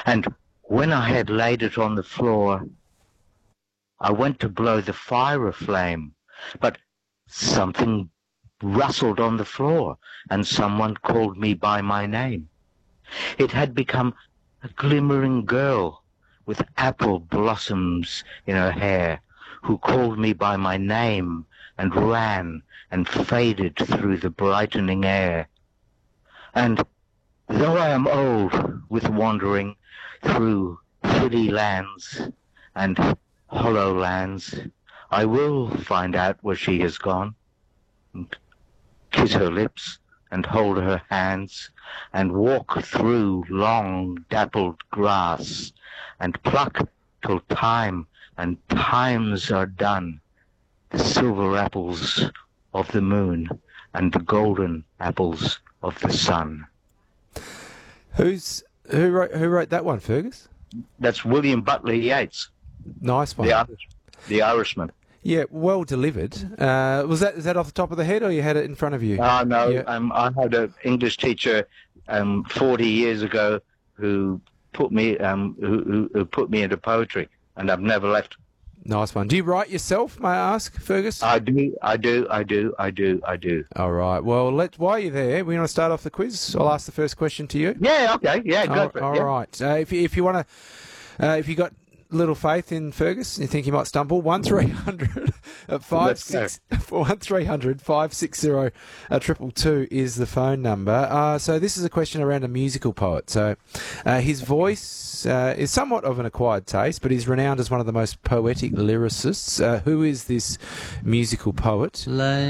And when I had laid it on the floor, I went to blow the fire aflame, but something rustled on the floor, and someone called me by my name. It had become a glimmering girl with apple blossoms in her hair, who called me by my name and ran and faded through the brightening air. And though I am old with wandering through hilly lands and hollow lands, I will find out where she has gone, and kiss her lips and hold her hands, and walk through long dappled grass, and pluck till time and times are done the silver apples of the moon and the golden apples of the sun. Who wrote that one, Fergus? That's William Butler Yeats, Nice one. the Irishman. Yeah, well delivered. Is that off the top of the head, or you had it in front of you? Oh, no. Yeah. I had an English teacher 40 years ago who put me who put me into poetry, and I've never left. Nice one. Do you write yourself, may I ask, Fergus? I do. All right. Well, while you're there, we want to start off the quiz. I'll ask the first question to you. Yeah, okay. Yeah, go for it. All yeah. right. If you want to, if you got little faith in Fergus and you think he might stumble, 1300 1300 560 222 is the phone number. So this is a question around a musical poet. So his voice is somewhat of an acquired taste, but he's renowned as one of the most poetic lyricists. Who is this musical poet?